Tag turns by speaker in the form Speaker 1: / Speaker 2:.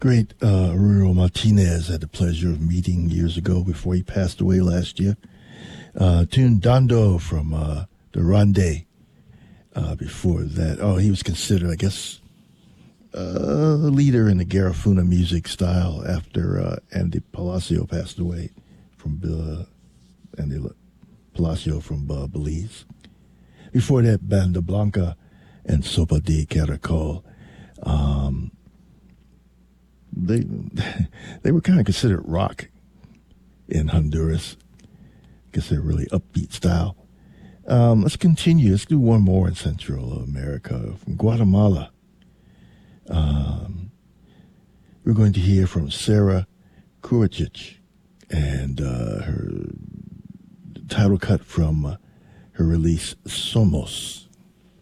Speaker 1: Great Aurelio Martinez had the pleasure of meeting years ago before he passed away last year. Tune Dando from the Rande. Before that, he was considered, I guess, a leader in the Garifuna music style after Andy Palacio passed away from Andy Palacio from Belize. Before that, Banda Blanca and Sopa de Caracol. They were kind of considered rock in Honduras. I guess they're really upbeat style. Let's continue. Let's do one more in Central America. From Guatemala, we're going to hear from Sarah Kuricic and her title cut from her release Somos.